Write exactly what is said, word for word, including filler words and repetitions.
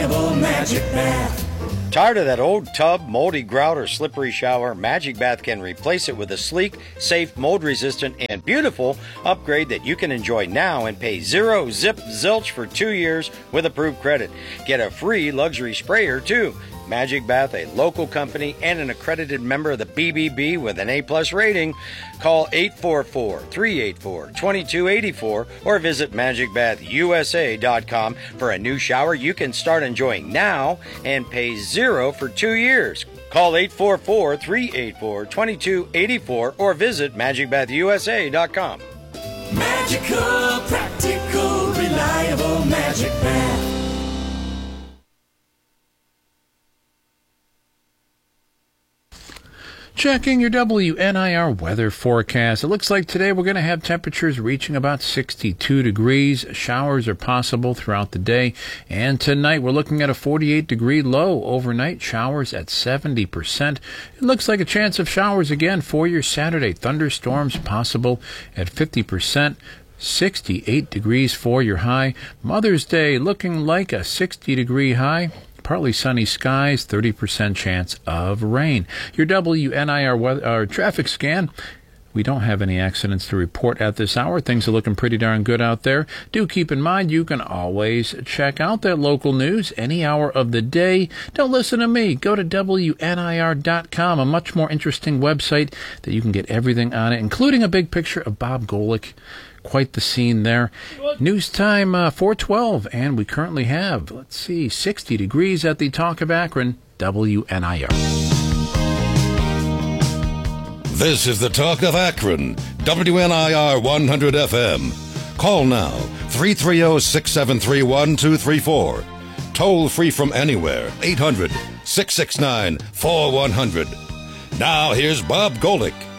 Magic Bath. Tired of that old tub, moldy grout, or slippery shower? Magic Bath can replace it with a sleek, safe, mold-resistant, and beautiful upgrade that you can enjoy now and pay zero zip zilch for two years with approved credit. Get a free luxury sprayer, too. Magic Bath, a local company and an accredited member of the B B B with an A-plus rating. Call eight four four, three eight four, two two eight four or visit magic bath u s a dot com for a new shower you can start enjoying now and pay zero for two years. Call eight four four, three eight four, two two eight four or visit magic bath u s a dot com. Magical, practical, reliable Magic Bath. Checking your W N I R weather forecast. It looks like today we're going to have temperatures reaching about sixty-two degrees. Showers are possible throughout the day. And tonight we're looking at a forty-eight degree low overnight. Showers at seventy percent. It looks like a chance of showers again for your Saturday. Thunderstorms possible at fifty percent. sixty-eight degrees for your high. Mother's Day looking like a sixty degree high. Partly sunny skies, thirty percent chance of rain. Your W N I R weather, our traffic scan. We don't have any accidents to report at this hour. Things are looking pretty darn good out there. Do keep in mind you can always check out that local news any hour of the day. Don't listen to me. Go to W N I R dot com, a much more interesting website that you can get everything on it, including a big picture of Bob Golick. Quite the scene there. News time, uh, four twelve, and we currently have, let's see, sixty degrees at the Talk of Akron, W N I R. This is the Talk of Akron, W N I R one hundred F M. Call now, three three zero, six seven three, one two three four. Toll free from anywhere, eight hundred, six six nine, four one zero zero. Now here's Bob Golick.